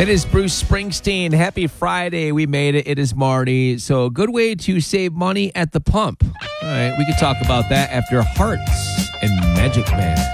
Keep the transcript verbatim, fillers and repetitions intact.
It is Bruce Springsteen. Happy Friday. We made it. It is Marty. So a good way to save money at the pump. All right, we can talk about that after Hearts and Magic Man.